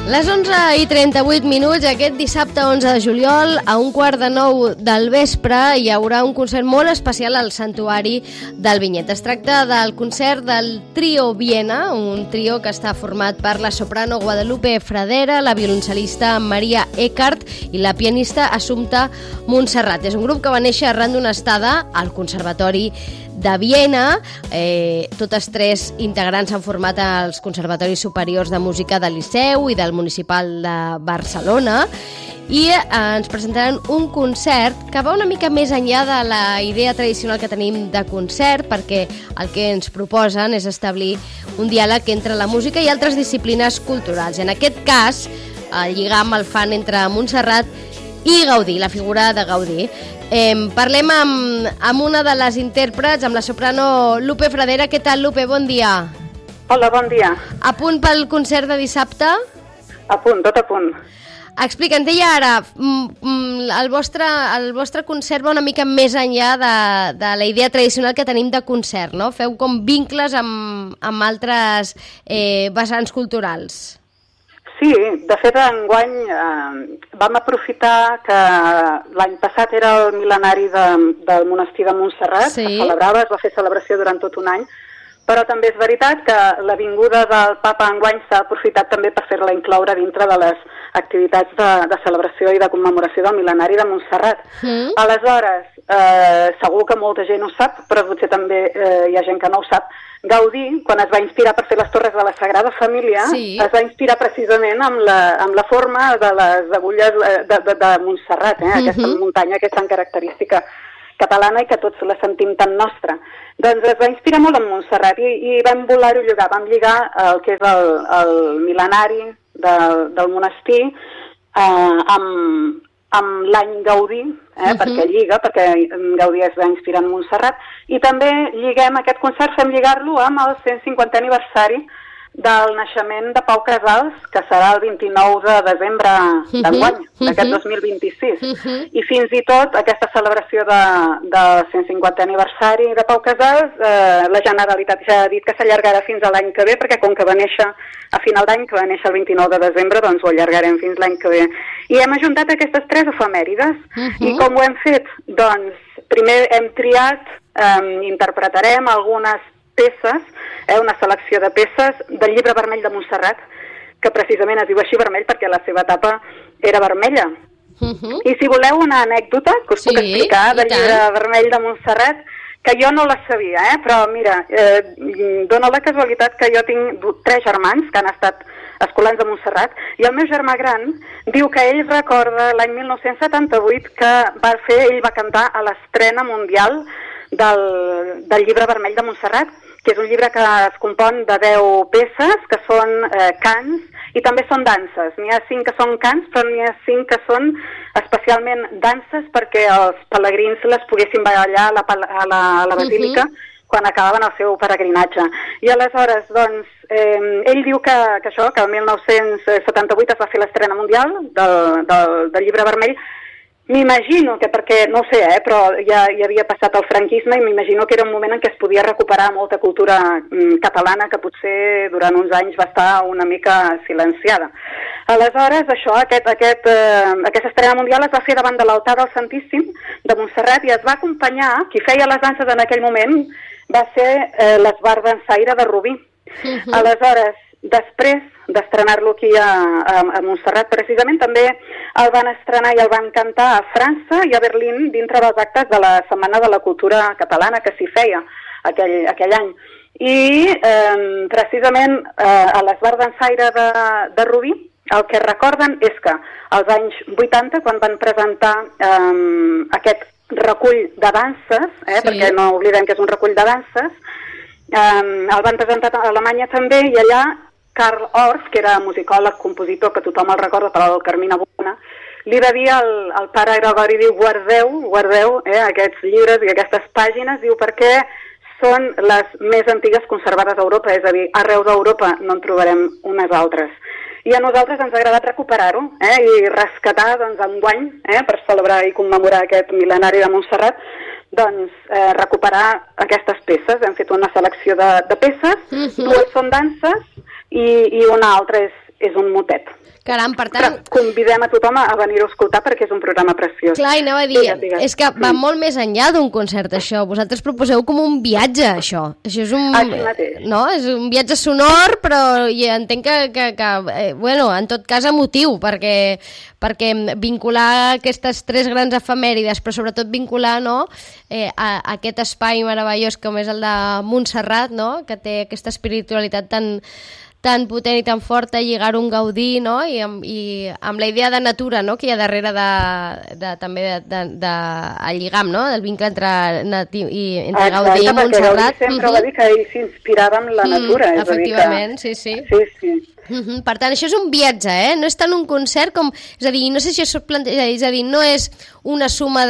Les 11:38, aquest dissabte 11 de juliol, a 8:45 del vespre, hi haurà un concert molt especial al Santuari del Vinyet. Es tracta del concert del Trio Viena, un trio que està format per la soprano Guadalupe Fradera, la violoncel·lista Maria Eckart i la pianista Assumpta Montserrat. És un grup que va néixer arran d'una estada al Conservatori de Viena. Totes tres integrants han format als Conservatoris Superiors de Música del Liceu i del Municipal de Barcelona i ens presentaran un concert que va una mica més enllà de la idea tradicional que tenim de concert, perquè el que ens proposen és establir un diàleg entre la música i altres disciplines culturals. En aquest cas, el lligam el fan entre Montserrat i Gaudí, la figura de Gaudí. Parlem amb una de les intèrprets, amb la soprano Lupe Fradera. Què tal, Lupe? Bon dia. Hola, bon dia. A punt pel concert de dissabte? A punt, tot a punt. Explica'ns, deia ara, el vostre concert va una mica més enllà de la idea tradicional que tenim de concert, no? Feu com vincles amb altres vessants culturals. Sí, de fet, enguany vam aprofitar que l'any passat era el mil·lenari del monestir de Montserrat, sí. Es celebrava, es va fer celebració durant tot un any, però també és veritat que la vinguda del papa enguany s'ha aprofitat també per fer-la incloure dintre de les activitats de celebració i de commemoració del mil·lenari de Montserrat. Aleshores, segur que molta gent ho sap, però potser també hi ha gent que no ho sap. Gaudí, quan es va inspirar per fer les torres de la Sagrada Família, sí. Es va inspirar precisament amb la forma de les agulles de Montserrat, aquesta muntanya que és tan característica catalana i que tots la sentim tan nostra. Doncs es va inspirar molt en Montserrat i vam voler-ho lligar, vam lligar el que és el mil·lenari del monestir amb l'any Gaudí, perquè lliga, perquè Gaudí es va inspirar en Montserrat, i també lliguem aquest concert, fem lligar-lo amb el 150è aniversari del naixement de Pau Casals, que serà el 29 de desembre d'enguany, d'aquest 2026. I fins i tot aquesta celebració del 150è aniversari de Pau Casals, la Generalitat ja ha dit que s'allargarà fins a l'any que ve, perquè com que va néixer a final d'any, que va néixer el 29 de desembre, doncs ho allargarem fins l'any que ve. I hem ajuntat aquestes tres efemèrides, i com ho hem fet? Doncs primer hem triat, interpretarem algunes peces, una selecció de peces del llibre vermell de Montserrat, que precisament es diu així vermell perquè la seva tapa era vermella. I si voleu una anècdota que us puc explicar del llibre vermell de Montserrat, que jo no la sabia, però mira, dóna la casualitat que jo tinc 3 germans que han estat escolans de Montserrat, i el meu germà gran diu que ell recorda l'any 1978 que ell va cantar a l'estrena mundial del llibre vermell de Montserrat, que és un llibre que es compon de 10 peces, que són cants, i també són danses. N'hi ha 5 que són cants, però n'hi ha 5 que són especialment danses perquè els pelegrins les poguessin ballar a la basílica quan acabaven el seu peregrinatge. I aleshores, doncs, ell diu que el 1978 es va fer l'estrena mundial del llibre vermell. M'imagino que, perquè no ho sé, però ja hi havia passat el franquisme i m'imagino que era un moment en què es podia recuperar molta cultura catalana que potser durant uns anys va estar una mica silenciada. Aleshores, aquesta estrena mundial es va fer davant de l'altar del Santíssim de Montserrat i es va acompanyar, qui feia les danses en aquell moment va ser l'Esbart Dansaire de Rubí. Aleshores, després d'estrenar-lo aquí a Montserrat, precisament també el van estrenar i el van cantar a França i a Berlín dintre dels actes de la Setmana de la Cultura Catalana que s'hi feia aquell any. I precisament a l'Esbart Dansaire de Rubí el que recorden és que als anys 80, quan van presentar aquest recull de danses, perquè no oblidem que és un recull de danses, el van presentar a Alemanya també, i allà Karl Orff, que era musicòleg, compositor, que tothom el recorda per el Carmina Burana, li va dir al pare Gregori, diu, guardeu aquests llibres i aquestes pàgines, diu, perquè són les més antigues conservades a Europa, és a dir, arreu d'Europa no en trobarem unes altres. I a nosaltres ens ha agradat recuperar-ho i rescatar, doncs, enguany, per celebrar i commemorar aquest mil·lenari de Montserrat, doncs, recuperar aquestes peces. Hem fet una selecció de peces, dues són danses i una altra és un motet. Caram, per tant... Però convidem a tothom a venir-ho a escoltar perquè és un programa preciós. Clar, i anava a dir, és que va molt més enllà d'un concert, això. Vosaltres proposeu com un viatge, això. Això és un... Així mateix. No? És un viatge sonor, però entenc que bueno, en tot cas emotiu, perquè vincular aquestes 3 grans efemèrides, però sobretot vincular, no?, a aquest espai meravellós com és el de Montserrat, no?, que té aquesta espiritualitat tan potent i tan forta, lligar un Gaudí, no?, i amb la idea de natura, no?, que hi ha darrere també de lligam, no?, del vincle entre Gaudí i Montserrat. Gaudí sempre va dir que ell s'inspirava en la natura. Efectivament, sí. Sí. Per tant, això és un viatge, no és tant un concert com... És a dir, no sé si això és a dir, no és una suma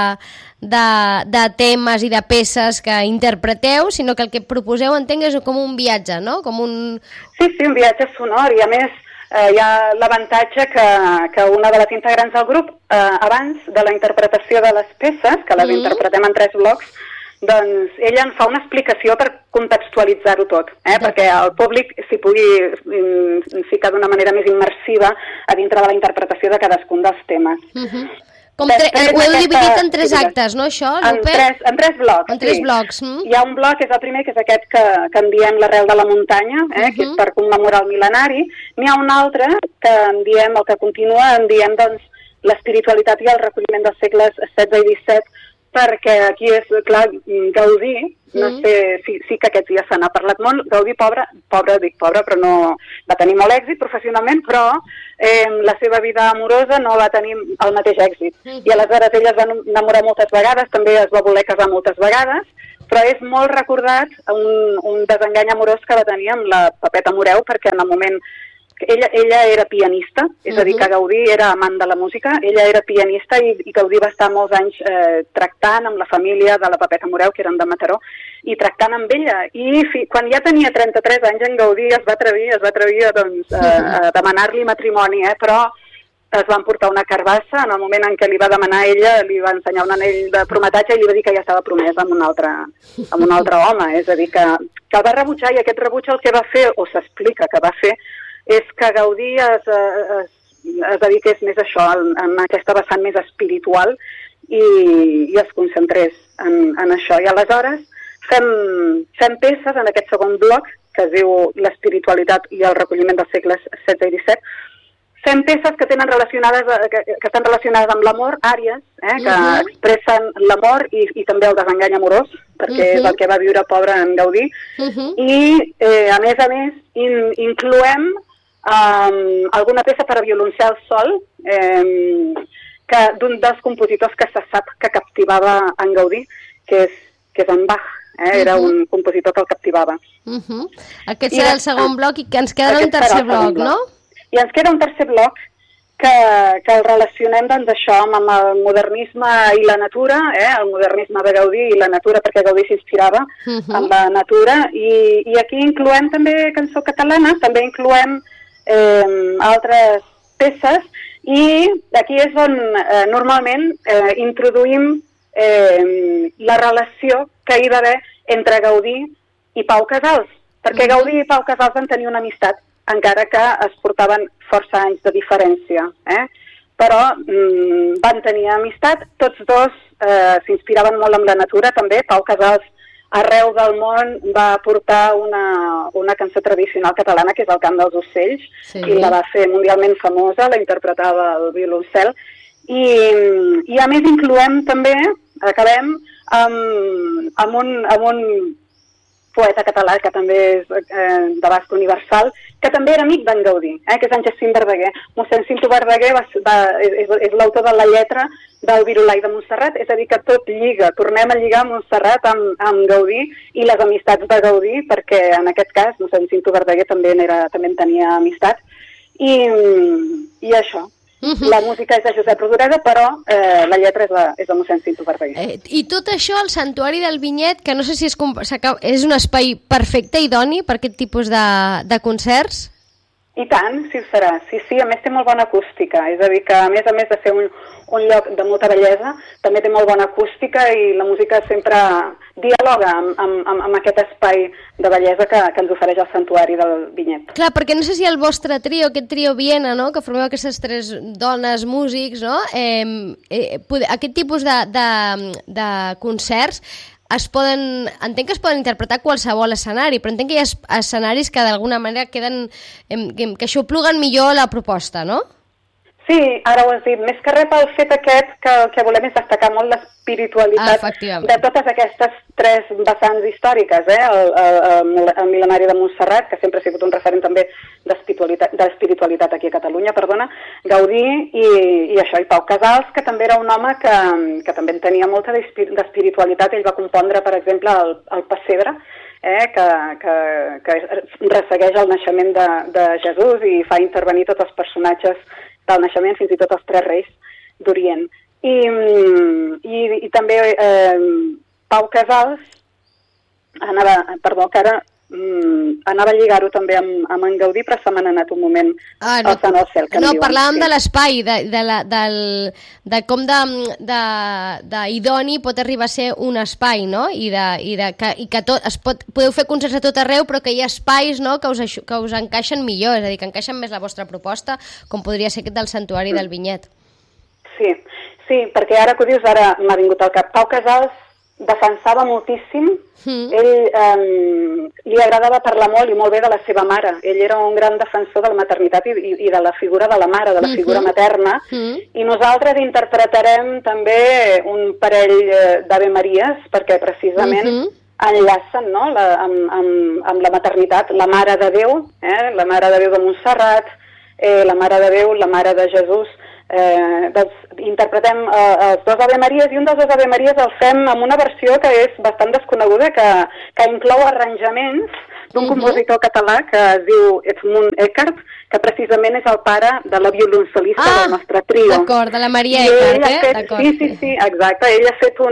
de temes i de peces que interpreteu, sinó que el que proposeu, entenc, és com un viatge, no? Com un... Sí, un viatge sonor, i a més hi ha l'avantatge que una de les integrants del grup, abans de la interpretació de les peces, que les interpretem en 3 blocs, doncs ella en fa una explicació per contextualitzar-ho tot, perquè el públic s'hi pugui ficar d'una manera més immersiva a dintre de la interpretació de cadascun dels temes. Ho heu dividit en 3 actes, no, això, Lupe? En 3 blocs, En 3 blocs. Hi ha un bloc, que és el primer, que és aquest que en diem l'Arrel de la muntanya, que és per commemorar el mil·lenari. N'hi ha un altre que en diem, el que continua, en diem, doncs, l'espiritualitat i el recolliment dels segles XVI i XVII, perquè aquí és, clar, Gaudí, no sé, sí que aquests dies se n'ha parlat molt, Gaudí pobre, però no va tenir molt èxit professionalment, però la seva vida amorosa no va tenir el mateix èxit. I aleshores ella es va enamorar moltes vegades, també es va voler casar moltes vegades, però és molt recordat un desengany amorós que va tenir amb la Pepeta Moreu, perquè en el moment... Ella era pianista, és a dir, que Gaudí era amant de la música, ella era pianista i Gaudí va estar molts anys tractant amb la família de la Pepeta Moreu, que eren de Mataró, i tractant amb ella. I quan ja tenia 33 anys, en Gaudí es va atrevir a demanar-li matrimoni, però es van portar una carbassa. En el moment en què li va demanar ella, li va ensenyar un anell de prometatge i li va dir que ja estava promesa amb un altre home. És a dir, que el va rebutjar, i aquest rebuig el que va fer, o s'explica que va fer, és que Gaudí es dediqués més a això, en aquesta vessant més espiritual, i es concentrés en això. I aleshores fem peces en aquest segon bloc, que es diu l'espiritualitat i el recolliment dels segles XVI i XVII. Fem peces que estan relacionades amb l'amor, àries, que expressen l'amor i també el desengany amorós, perquè és el que va viure pobre en Gaudí. I, a més, incloem alguna peça per a violoncel sol, d'un dels compositors que se sap que captivava en Gaudí, que és en Bach. Era un compositor que el captivava. Aquest serà el segon bloc, i que ens queda un tercer bloc, no? I ens queda un tercer bloc que el relacionem, doncs, això amb el modernisme i la natura, el modernisme de Gaudí i la natura, perquè Gaudí s'inspirava en la natura, i aquí incloem també cançó catalana, també incloem altres peces, i aquí és on normalment introduïm la relació que hi va haver entre Gaudí i Pau Casals, perquè Gaudí i Pau Casals van tenir una amistat, encara que es portaven força anys de diferència, però van tenir amistat. Tots dos s'inspiraven molt en la natura, també. Pau Casals, arreu del món, va portar una cançó tradicional catalana, que és el Cant dels Ocells, i la va fer mundialment famosa, la interpretava el violoncel, i a més incloem també, acabem amb un poeta català que també és d'abast universal, que també era amic d'en Gaudí, que és en Jacint Verdaguer. Mossèn Cinto Verdaguer és l'autor de la lletra del Virolai de Montserrat, és a dir, que tot lliga. Tornem a lligar Montserrat amb Gaudí i les amistats de Gaudí, perquè en aquest cas Mossèn Cinto Verdaguer també en tenia amistat. I això. La música és de Josep Rodoreda, però la lletra és de mossèn Cinto Verdaguer. I tot això, el Santuari del Vinyet, que no sé si és un espai perfecte, idoni, per aquest tipus de concerts? I tant, sí ho serà. Sí, a més té molt bona acústica. És a dir, que a més de ser un lloc de molta bellesa, també té molt bona acústica, i la música sempre dialoga amb aquest espai de bellesa que ens ofereix el Santuari del Vinyet. Clar, perquè no sé si el vostre trio, aquest trio Viena, no?, que formeu aquestes 3 dones músics, no?, aquest tipus de concerts entenc que es poden interpretar a qualsevol escenari, però entenc que hi ha escenaris que d'alguna manera queden, que aixopluguen millor la proposta, no? Sí, ara ho has dit. Més que res pel fet aquest que el que volem és destacar molt l'espiritualitat de totes aquestes 3 vessants històriques, el mil·lenari de Montserrat, que sempre ha sigut un referent també d'espiritualitat aquí a Catalunya, Gaudí i això, i Pau Casals, que també era un home que també en tenia molta d'espiritualitat. Ell va compondre, per exemple, el Pessebre, que ressegueix el naixement de Jesús i fa intervenir tots els personatges del naixement, fins i tot els 3 reis d'Orient. I també Pau Casals anava a lligar-ho també amb en Gaudí, però se m'ha anat un moment alçant el cel. No, parlàvem de l'espai, de com d'idoni pot arribar a ser un espai, no? I que podeu fer concerts a tot arreu, però que hi ha espais, no?, que us encaixen millor, és a dir, que encaixen més la vostra proposta, com podria ser aquest del Santuari del Vinyet. Sí, perquè ara que ho dius, ara m'ha vingut al cap. Pau Casals defensava moltíssim, li agradava parlar molt i molt bé de la seva mare. Ell era un gran defensor de la maternitat i de la figura de la mare, de la figura materna, i nosaltres interpretarem també un parell d'Ave Maries, perquè precisament enllacen, no?, amb la maternitat, la Mare de Déu, la Mare de Déu de Montserrat, la Mare de Déu, la Mare de Jesús. Interpretem els 2 Ave Maries, i un dels 2 Ave Maries el fem amb una versió que és bastant desconeguda, que inclou arranjaments d'un compositor català que es diu Edmund Eckart, que precisament és el pare de la violoncel·lista del nostre trio. D'acord, de la Maria Eckart, Sí, exacte. Ell ha fet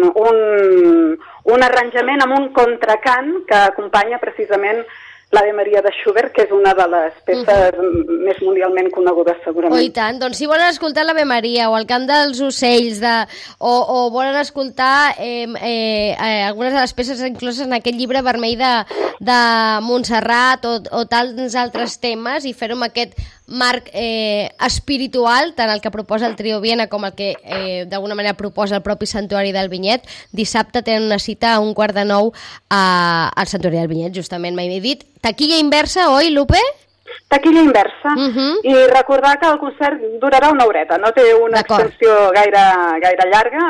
un arranjament amb un contracant que acompanya precisament l'Ave Maria de Schubert, que és una de les peces més mundialment conegudes, segurament. I tant. Doncs si volen escoltar l'Ave Maria o el cant dels ocells o volen escoltar algunes de les peces incloses en aquest llibre vermell de Montserrat o tants altres temes, i fer-ho amb aquest marc espiritual, tant el que proposa el Trio Viena com el que d'alguna manera proposa el propi Santuari del Vinyet, dissabte tenen una cita a 8:45 al Santuari del Vinyet, justament m'he dit. Taquilla inversa, oi, Lupe? Taquilla inversa. I recordar que el concert durarà una horeta, no té una extensió gaire llarga.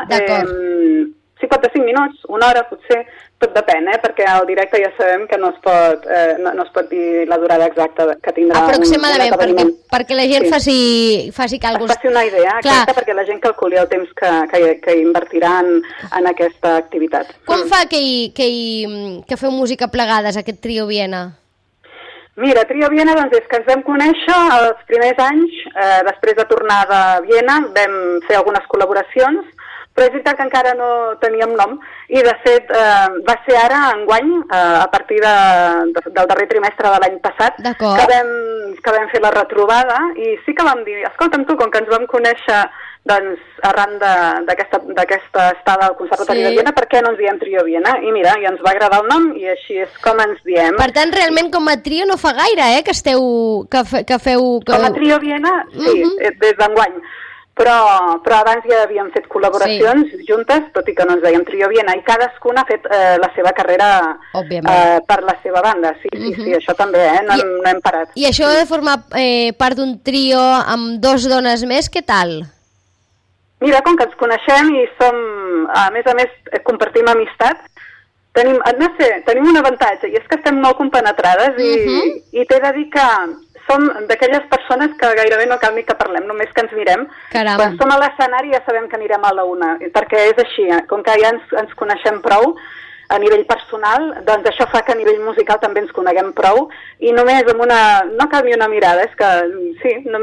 55 minuts, una hora potser, tot depèn, perquè al directe ja sabem que no es pot dir la durada exacta que tindrà aproximadament, perquè la gent faci càlculs. Es faci una idea exacta, perquè la gent calculi el temps que invertirà en aquesta activitat. Quan fa que feu música plegades, aquest Trio Viena? Mira, Trio Viena doncs és que ens vam conèixer els primers anys, després de tornar de Viena, vam fer algunes col·laboracions, però és veritat que encara no teníem nom, i de fet va ser ara, enguany, a partir del darrer trimestre de l'any passat, que vam fer la retrobada, i sí que vam dir, escolta'm tu, com que ens vam conèixer doncs, arran d'aquesta estada al Conservatori de Viena, per què no ens diem Trio Viena? I mira, i ens va agradar el nom, i així és com ens diem. Per tant, realment, com a trio no fa gaire, que feu... Com a Trio Viena, sí, des d'enguany. Però abans ja havíem fet col·laboracions juntes, tot i que no ens dèiem Trio Viena, i cadascuna ha fet la seva carrera per la seva banda. Sí, això també, no hem parat. I això de formar part d'un trio amb 2 dones més, què tal? Mira, com que ens coneixem i a més, compartim amistat, tenim un avantatge, i és que estem molt compenetrades, i t'he de dir que som d'aquelles persones que gairebé no cal ni que parlem, només que ens mirem. Quan som a l'escenari ja sabem que anirem a la una, perquè és així, com que ja ens coneixem prou a nivell personal, doncs això fa que a nivell musical també ens coneguem prou, i només amb no cal ni una mirada, és que sí, només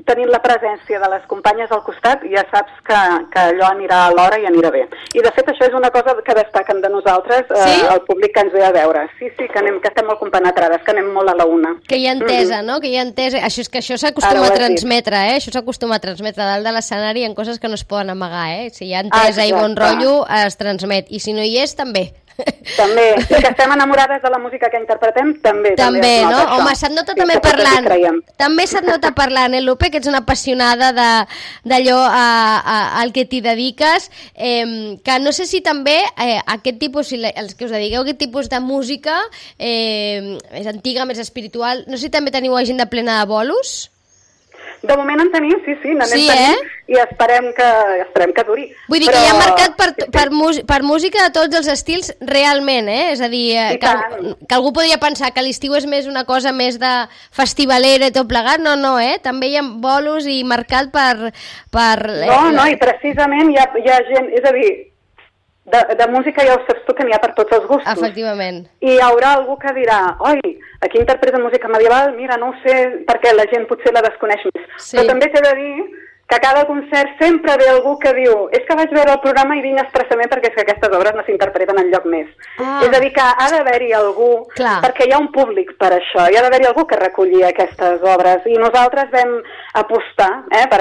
tenint la presència de les companyes al costat, ja saps que allò anirà a l'hora i anirà bé. I de fet això és una cosa que destaquen de nosaltres, el públic que ens ve a veure. Sí, que estem molt compenetrades, que anem molt a la una. Que hi ha entesa, no? Que hi ha entesa. Això és que això s'acostuma a transmetre, Això s'acostuma a transmetre dalt de l'escenari en coses que no es poden amagar, Si hi ha entesa i bon rotllo, es transmet. I si no hi és, també. També, i que estem enamorades de la música que interpretem, també no? Home, se't nota també parlant. També se't nota parlant, Lupe, que ets una apassionada d'allò al que t'hi dediques, que no sé si també aquest tipus, els que us dediqueu aquest tipus de música més antiga, més espiritual, no sé si també teniu agenda plena de bolos? De moment en tenim, sí, n'anem tenint, i esperem que duri. Vull dir que hi ha mercat per música de tots els estils realment, És a dir, que algú podria pensar que l'estiu és més una cosa més de festivalera i tot plegat, no, També hi ha bolos i mercat per... No, i precisament hi ha gent, és a dir, de música ja ho saps tu que n'hi ha per tots els gustos. Efectivament. I hi haurà algú que dirà, oi, aquí interpreta música medieval, mira, no ho sé, perquè la gent potser la desconeix més. Sí. Però també t'he de dir que a cada concert sempre ve algú que diu és que vaig veure el programa i vinc expressament perquè és que aquestes obres no s'interpreten enlloc més. És a dir, que ha d'haver-hi algú, perquè hi ha un públic per això, hi ha d'haver-hi algú que recolli aquestes obres, i nosaltres vam apostar per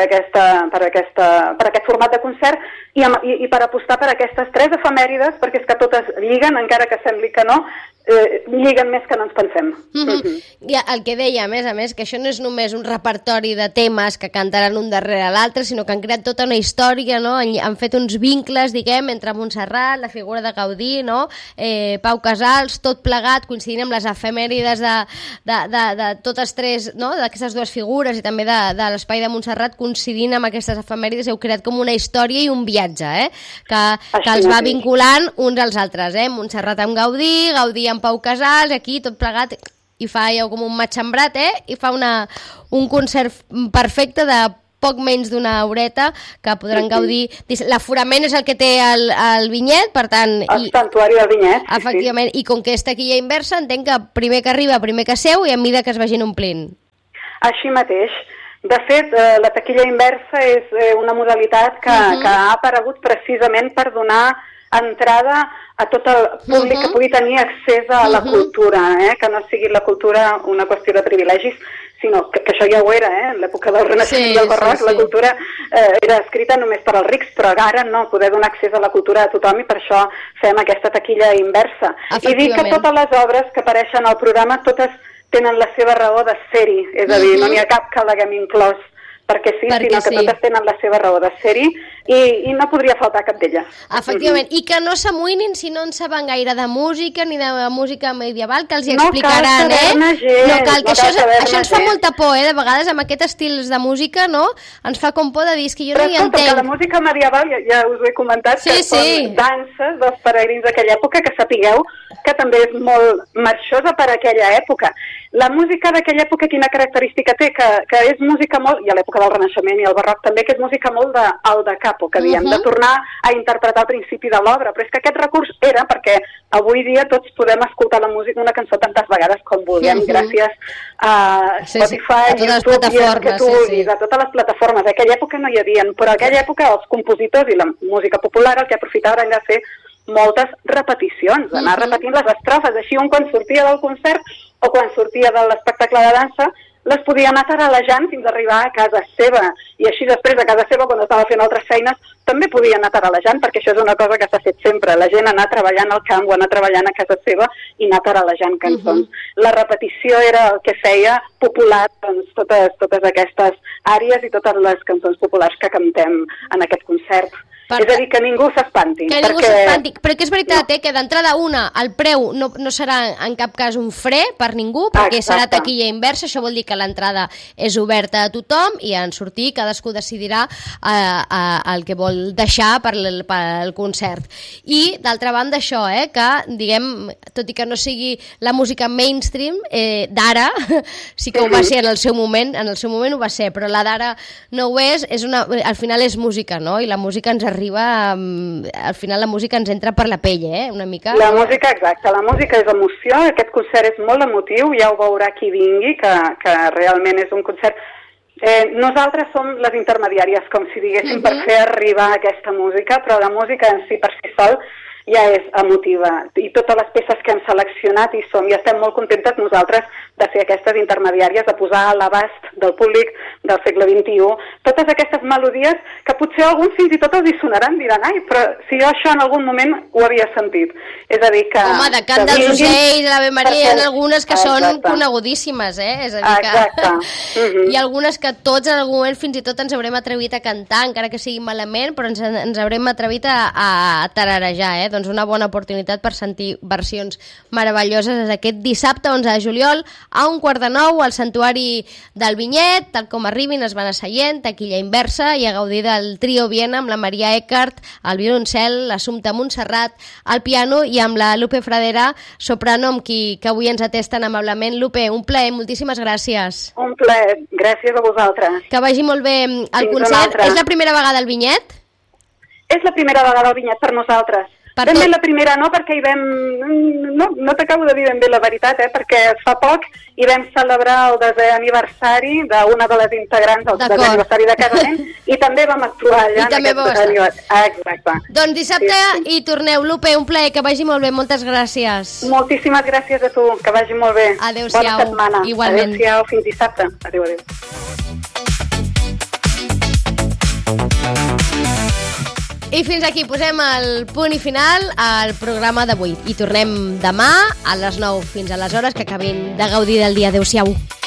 aquest format de concert i per apostar per aquestes 3 efemèrides, perquè és que totes lliguen, encara que sembli que no, lliguen més que no ens pensem. Ja, el que deia, a més, que això no és només un repertori de temes que cantaran un darrere l'altre, sinó que han creat tota una història, no? Han fet uns vincles, diguem, entre Montserrat, la figura de Gaudí, no? Pau Casals, tot plegat, coincidint amb les efemèrides de totes 3, no? D'aquestes 2 figures i també de l'espai de Montserrat, coincidint amb aquestes efemèrides, heu creat com una història i un viatge, que els va vinculant uns als altres, Montserrat amb Gaudí, Gaudí amb Pau Casals, aquí tot plegat, i fa ja com un matxembrat, i fa un concert perfecte de poc menys d'una horeta que podran gaudir. L'aforament és el que té el Vinyet, per tant... El santuari del Vinyet. Efectivament, i com que és taquilla inversa, entenc que primer que arriba, primer que seu, i a mesura que es vagin omplint. Així mateix. De fet, la taquilla inversa és una modalitat que ha aparegut precisament per donar entrada a tot el públic que pugui tenir accés a la cultura, que no sigui la cultura una qüestió de privilegis, sinó que això ja ho era, en l'època del Renaixement i el Barroc, la cultura era escrita només per als rics, però ara no, poder donar accés a la cultura a tothom, i per això fem aquesta taquilla inversa. I dir que totes les obres que apareixen al programa, totes tenen la seva raó de ser-hi, és a dir, no n'hi ha cap que l'haguem inclòs perquè sí, sinó que totes tenen la seva raó de ser-hi i no podria faltar cap d'elles. Efectivament, i que no s'amoïnin si no en saben gaire de música ni de música medieval, que els hi explicaran, No cal que això ens fa molta por, de vegades amb aquest estil de música, no? Ens fa com por de dir, que jo no hi entenc. Però escolta, que la música medieval, ja us ho he comentat, que són danses dels peregrins d'aquella època, que sapigueu que també és molt marxosa per aquella època. La música d'aquella època quina característica té? Que és música molt, i a l'època del Renaixement i el Barroc també, que és música molt al da capo, que diem, de tornar a interpretar el principi de l'obra, però és que aquest recurs era perquè avui dia tots podem escoltar la música, una cançó tantes vegades com vulguem, gràcies a Spotify, YouTube, i el que tu vulguis, a totes les plataformes. A aquella època no hi havia, però a aquella època els compositors i la música popular el que aprofitaven era fer moltes repeticions, anar repetint les estrofes, així un quan sortia del concert o quan sortia de l'espectacle de dansa les podia anar taralejant fins a arribar a casa seva, i així després a casa seva, quan estava fent altres feines, també podia anar taralejant, perquè això és una cosa que s'ha fet sempre, la gent anar treballant al camp o anar treballant a casa seva i anar taralejant cançons. La repetició era el que feia popular doncs, totes aquestes àrees i totes les cançons populars que cantem en aquest concert. És a dir, que ningú s'espanti. Que ningú s'espanti, però que és veritat, que d'entrada el preu no serà en cap cas un fre per ningú, perquè serà taquilla inversa, això vol dir que l'entrada és oberta a tothom i en sortir cadascú decidirà el que vol deixar per al concert. I d'altra banda això, que diguem, tot i que no sigui la música mainstream d'ara, sí que ho va ser en el seu moment ho va ser, però la d'ara no ho és, al final és música, no? I la música ens arriba, al final la música ens entra per la pell, una mica. La música, exacte, la música és emoció, aquest concert és molt emotiu, ja ho veurà qui vingui, que realment és un concert Nosaltres som les intermediàries, com si diguéssim, per fer arribar aquesta música, però la música en si per si sol ja és emotiva. I totes les peces que hem seleccionat i estem molt contentes nosaltres de ser aquestes intermediàries, de posar a l'abast del públic del segle XXI totes aquestes melodies que potser alguns fins i tot els hi sonaran, diran, ai, però si jo això en algun moment ho havia sentit. És a dir que... Home, de Cant dels Ocells, de l'Ave Maria, hi ha algunes que són conegudíssimes, És a dir que... Exacte. Hi ha algunes que tots en algun moment fins i tot ens haurem atrevit a cantar, encara que sigui malament, però ens haurem atrevit a tararejar, Doncs una bona oportunitat per sentir versions meravelloses aquest dissabte 11 de juliol a 8:45 al Santuari del Vinyet, tal com arribin es van asseient, taquilla inversa, i a gaudir del trio Viena amb la Maria Eckart, el violoncel, l'Assumpta Montserrat, al piano, i amb la Lupe Fradera, soprano, amb qui que avui ens atesten amablement. Lupe, un plaer, moltíssimes gràcies. Un plaer, gràcies a vosaltres. Que vagi molt bé el concert. És la primera vegada al Vinyet? És la primera vegada al Vinyet per nosaltres. Ben bé la primera no, perquè hi vam... No t'acabo de dir ben bé la veritat, perquè fa poc hi vam celebrar el 10è aniversari d'una de les integrants del 10è aniversari de casament i també vam actuar allà en aquest 10è aniversari. Exacte. Doncs dissabte hi torneu. Lupe, un plaer, que vagi molt bé. Moltes gràcies. Moltíssimes gràcies a tu, que vagi molt bé. Adéu-siau. Bona setmana. Igualment. Adéu-siau, fins dissabte. Adéu. I fins aquí posem el punt i final al programa d'avui. I tornem demà a les 9. Fins aleshores, que acabin de gaudir del dia. Adéu-siau.